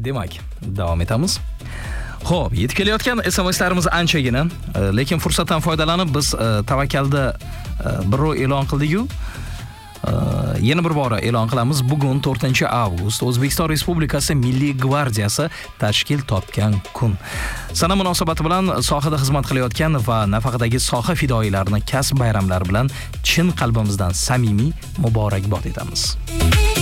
Demak, davom etamiz. Xo'p, yetib kelayotgan SMSlarimiz anchagina, lekin fursatdan foydalanib biz tavakkalda bir ro'y e'lon qildik-ku. Yana bir bora e'lon qilamiz. Bugun 4-avgust O'zbekiston Respublikasi Milliy gvardiyasi tashkil topgan kun. Sana munosabati bilan sohada xizmat qilayotgan va nafaqadagi soha fidoyilarini kasb bayramlari bilan chin qalbimizdan samimiy muborakbod etamiz.